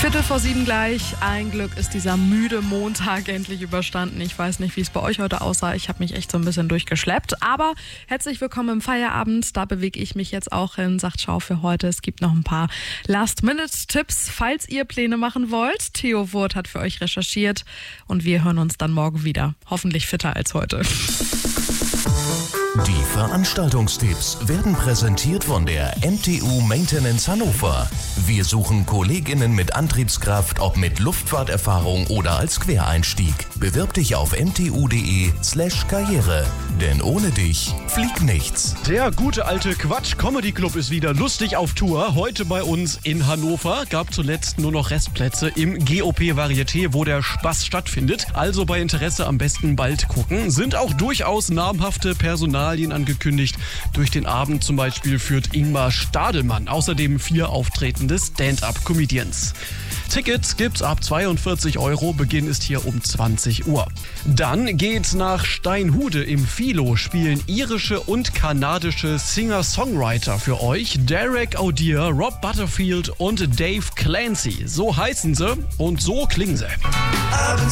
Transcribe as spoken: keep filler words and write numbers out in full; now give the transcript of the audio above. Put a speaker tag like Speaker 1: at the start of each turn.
Speaker 1: Viertel vor sieben gleich. Ein Glück ist dieser müde Montag endlich überstanden. Ich weiß nicht, wie es bei euch heute aussah. Ich habe mich echt so ein bisschen durchgeschleppt. Aber herzlich willkommen im Feierabend. Da bewege ich mich jetzt auch hin. Sagt Schau für heute. Es gibt noch ein paar Last-Minute-Tipps, falls ihr Pläne machen wollt. Theo Wurt hat für euch recherchiert. Und wir hören uns dann morgen wieder. Hoffentlich fitter als heute.
Speaker 2: Die Veranstaltungstipps werden präsentiert von der M T U Maintenance Hannover. Wir suchen KollegInnen mit Antriebskraft, ob mit Luftfahrterfahrung oder als Quereinstieg. Bewirb dich auf mtu.de slash karriere. Denn ohne dich fliegt nichts.
Speaker 3: Der gute alte Quatsch Comedy Club ist wieder lustig auf Tour. Heute bei uns in Hannover. Gab zuletzt nur noch Restplätze im G O P Varieté, wo der Spaß stattfindet. Also bei Interesse am besten bald gucken. Sind auch durchaus namhafte Personalien angekündigt. Durch den Abend zum Beispiel führt Ingmar Stadelmann. Außerdem vier auftretende Stand-up-Comedians. Tickets gibt's ab zweiundvierzig Euro. Beginn ist hier um zwanzig Uhr. Dann geht's nach Steinhude. Im Philo spielen irische und kanadische Singer-Songwriter für euch. Derek O'Dear, Rob Butterfield und Dave Clancy. So heißen sie und so klingen sie.